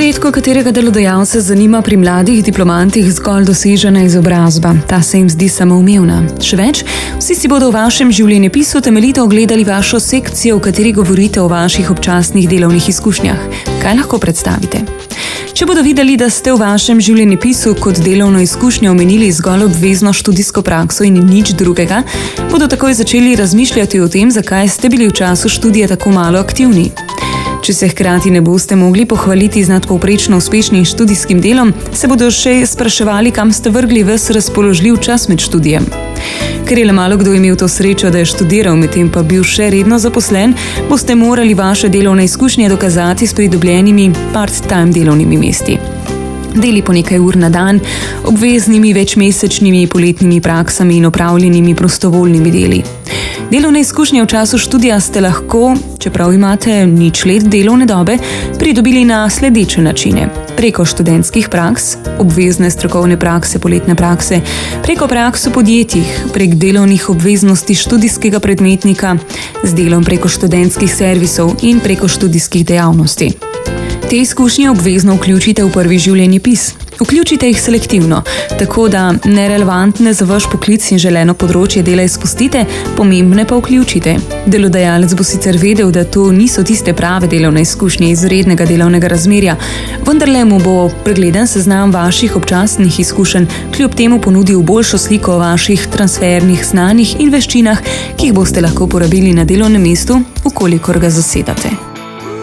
Neredko katerega delodajalca zanima pri mladih diplomantih zgolj dosežena izobrazba. Ta se jim zdi samoumevna. Še več, vsi si bodo v vašem življenjepisu temeljito ogledali vašo sekcijo, v kateri govorite o vaših občasnih delovnih izkušnjah. Kaj lahko predstavite? Če bodo videli, da ste v vašem življenjepisu kot delovno izkušnjo omenili zgolj obvezno študijsko prakso in nič drugega, bodo takoj začeli razmišljati o tem, zakaj ste bili v času študija tako malo aktivni. Če se hkrati ne boste mogli pohvaliti z nadpovprečno uspešnim študijskim delom, se bodo še spraševali, kam ste vrgli ves razpoložljiv čas med študijem. Ker je le malo kdo imel to srečo, da je študiral, medtem pa bil še redno zaposlen, boste morali vaše delovne izkušnje dokazati s pridobljenimi part-time delovnimi mesti. Deli po nekaj ur na dan, obveznimi večmesečnimi poletnimi praksami in opravljenimi prostovoljnimi deli. Delovne izkušnje v času študija ste lahko, čeprav imate 0 let delovne dobe, pridobili na sledeče načine. Preko študentskih praks, obvezne strokovne prakse, poletne prakse, preko praks v podjetjih, prek delovnih obveznosti študijskega predmetnika, z delom preko študentskih servisov in preko študijskih dejavnosti. Te izkušnje obvezno vključite v prvi življenjepis. Vključite jih selektivno, tako da nerelevantne za vaš poklic in želeno področje dela izpustite, pomembne pa vključite. Delodajalec bo sicer vedel, da to niso tiste prave delovne izkušnje iz rednega delovnega razmerja, vendarle mu bo pregleden seznam vaših občasnih izkušenj kljub temu ponudil boljšo sliko o vaših transfernih znanjih in veščinah, ki jih boste lahko porabili na delovnem mestu, v kolikor ga zasedate.